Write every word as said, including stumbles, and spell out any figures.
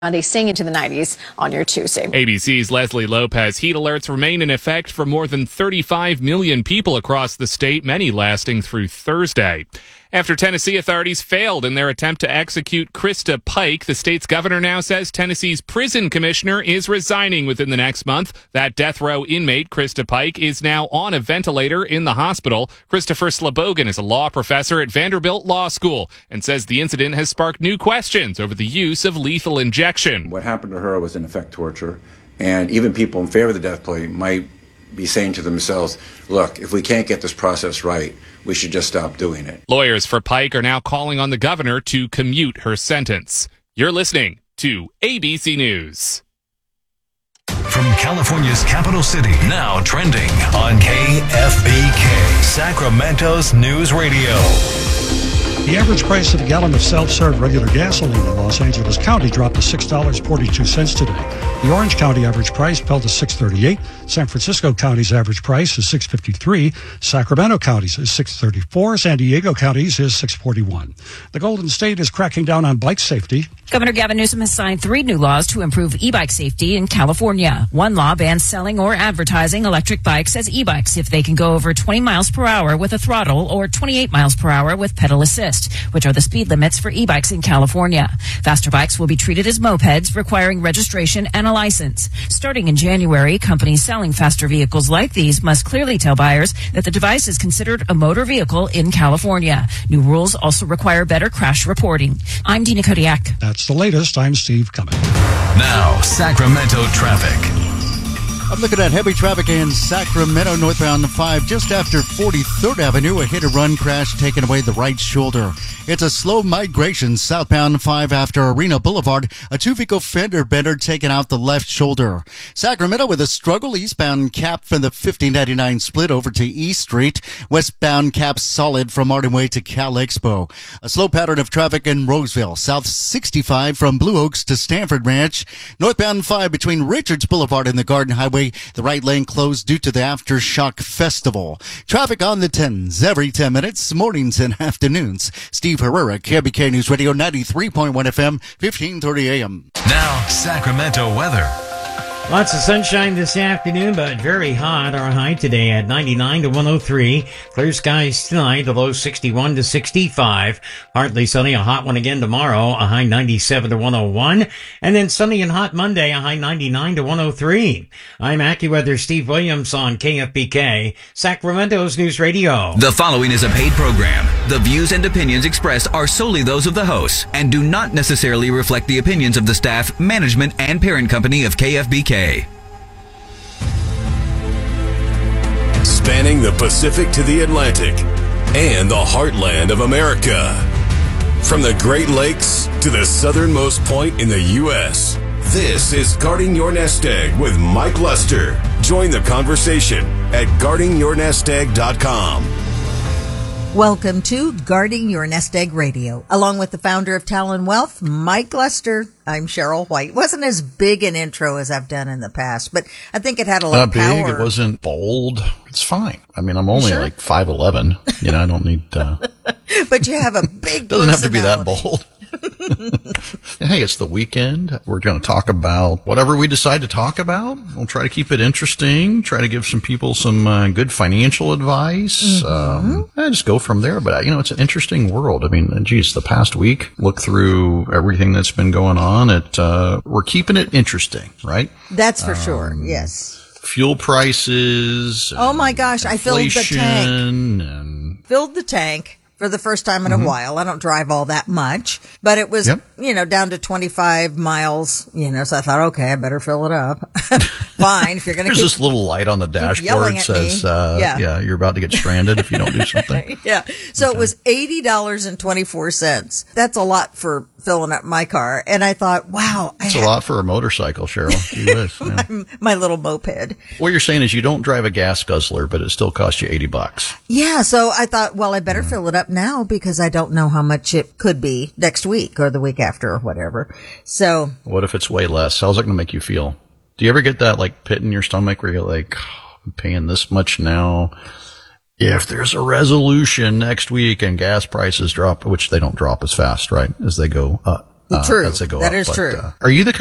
Monday, staying into the nineties on your Tuesday. A B C's Leslie Lopez. Heat alerts remain in effect for more than thirty-five million people across the state, many lasting through Thursday. After Tennessee authorities failed in their attempt to execute Krista Pike, the state's governor now says Tennessee's prison commissioner is resigning within the next month. That death row inmate, Krista Pike, is now on a ventilator in the hospital. Christopher Slebogan is a law professor at Vanderbilt Law School and says the incident has sparked new questions over the use of lethal injection. What happened to her was in effect torture, and even people in favor of the death penalty might be saying to themselves, look, if we can't get this process right, we should just stop doing it. Lawyers for Pike are now calling on the governor to commute her sentence. You're listening to A B C News. From California's capital city, now trending on K F B K, Sacramento's News Radio. The average price of a gallon of self-serve regular gasoline in Los Angeles County dropped to six dollars and forty-two cents today. The Orange County average price fell to six dollars and thirty-eight cents. San Francisco County's average price is six dollars and fifty-three cents. Sacramento County's is six dollars and thirty-four cents. San Diego County's is six dollars and forty-one cents. The Golden State is cracking down on bike safety. Governor Gavin Newsom has signed three new laws to improve e-bike safety in California. One law bans selling or advertising electric bikes as e-bikes if they can go over twenty miles per hour with a throttle or twenty-eight miles per hour with pedal assist, which are the speed limits for e-bikes in California. Faster bikes will be treated as mopeds, requiring registration and a license. Starting in January, companies selling faster vehicles like these must clearly tell buyers that the device is considered a motor vehicle in California. New rules also require better crash reporting. I'm Dina Kodiak. That's the latest. I'm Steve Cummings. Now, Sacramento traffic. I'm looking at heavy traffic in Sacramento, northbound five, just after forty-third Avenue. A hit-and-run crash taking away the right shoulder. It's a slow migration southbound five after Arena Boulevard. A two-vehicle fender bender taking out the left shoulder. Sacramento with a struggle. Eastbound cap from the fifteen ninety-nine split over to East Street. Westbound cap solid from Martin Way to Cal Expo. A slow pattern of traffic in Roseville. South sixty-five from Blue Oaks to Stanford Ranch. Northbound five between Richards Boulevard and the Garden Highway. The right lane closed due to the Aftershock Festival. Traffic on the tens every ten minutes, mornings and afternoons. Steve Herrera, K B K News Radio, ninety-three point one F M, fifteen thirty A M. Now, Sacramento weather. Lots of sunshine this afternoon, but very hot. Our high today at ninety-nine to one oh three. Clear skies tonight, a low sixty-one to sixty-five. Partly sunny, a hot one again tomorrow, a high ninety-seven to one oh one. And then sunny and hot Monday, a high ninety-nine to one oh three. I'm AccuWeather Steve Williams on K F B K, Sacramento's News Radio. The following is a paid program. The views and opinions expressed are solely those of the hosts and do not necessarily reflect the opinions of the staff, management, and parent company of K F B K. Spanning the Pacific to the Atlantic and the heartland of America. From the Great Lakes to the southernmost point in the U S, this is Guarding Your Nest Egg with Mike Lester. Join the conversation at guarding your nest egg dot com. Welcome to Guarding Your Nest Egg Radio. Along with the founder of Talon Wealth, Mike Lester, I'm Cheryl White. Wasn't as big an intro as I've done in the past, but I think it had a lot uh, of power. Big, it wasn't bold. It's fine. I mean, I'm only sure? like five eleven. You know, I don't need... Uh, but you have a big doesn't have to be that bold. Hey, it's the weekend. We're going to talk about whatever we decide to talk about. We'll try to keep it interesting, try to give some people some uh, good financial advice, mm-hmm. um, and just go from there. But, you know, it's an interesting world. I mean, geez, the past week, look through everything that's been going on. It, uh, we're keeping it interesting, right? That's for um, sure, yes. Fuel prices. Oh, my gosh, I filled the tank. And filled the tank. For the first time in a mm-hmm. while. I don't drive all that much, but it was, yep. you know, down to twenty-five miles, you know, so I thought, okay, I better fill it up. Fine, if you're going to There's keep this little light on the dashboard that says, uh, yeah. yeah, you're about to get stranded if you don't do something. yeah. So okay. It was eighty dollars and twenty-four cents. That's a lot for filling up my car. And I thought, wow. It's a lot for a motorcycle, Cheryl. Gee whiz, yeah. my, my little moped. What you're saying is you don't drive a gas guzzler, but it still costs you eighty bucks. Yeah. So I thought, well, I better yeah. fill it up now because I don't know how much it could be next week or the week after or whatever. So what if it's way less? How's it going to make you feel? Do you ever get that like pit in your stomach where you're like, oh, I'm paying this much now? If there's a resolution next week and gas prices drop, which they don't drop as fast, right, as they go up. Uh, True. as they go That up. is But, true. Uh, are you the kind